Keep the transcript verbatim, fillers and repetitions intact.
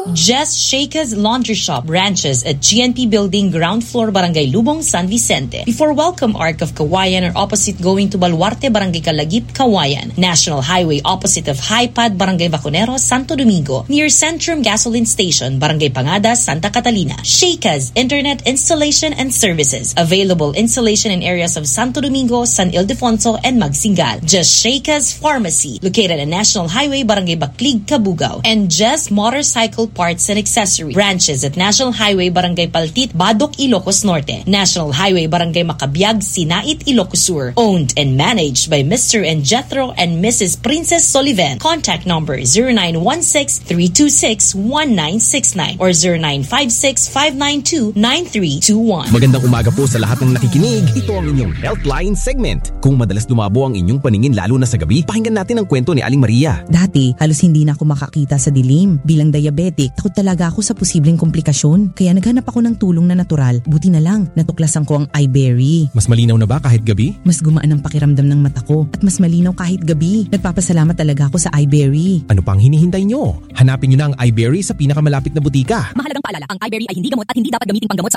Jess Sheikah's Laundry Shop ranches at G N P Building, ground floor, Barangay Lubong, San Vicente. Before Welcome Arc of Kawayan or opposite going to Baluarte, Barangay Kalagip, Kawayan. National Highway opposite of Hi-Pad, Barangay Baconero, Santo Domingo. Near Centrum Gasoline Station, Barangay Pangada, Santa Catalina. Sheikah's Internet Installation and Services. Available installation in areas of Santo Domingo, San Ildefonso, and Magsingal. Just Sheikah's Pharmacy, located at National Highway, Barangay Baclig, Cabugao. And Just Motorcycle Parts and Accessories. Branches at National Highway, Barangay Paltit, Badok, Ilocos Norte. National Highway, Barangay Makabiag, Sinait, Ilocos Sur. Owned and managed by Mister and Jethro and Missus Princess Soliven. Contact number zero nine one six, three two six, one nine six nine or zero nine five six, five nine two, nine three two one. Magandang umaga po sa lahat ng nakikinig. Ito ang inyong Healthline segment. Kung madalas lumabo ang inyong paningin lalo na sa gabi, pakinggan natin ang kwento ni Aling Maria. Dati, halos hindi na ako makakita sa dilim. Bilang diabetic, takot talaga ako sa posibleng komplikasyon. Kaya naghanap ako ng tulong na natural. Buti na lang, natuklasan ko ang iBerry. Mas malinaw na ba kahit gabi? Mas gumaan ang pakiramdam ng mata ko at mas malinaw kahit gabi. Nagpapasalamat talaga ako sa iBerry. Ano pang hinihintay nyo? Hanapin nyo na ang iBerry sa pinakamalapit na butika. Mahalagang paalala, ang iBerry ay hindi gamot at hindi dapat gamitin panggamot sa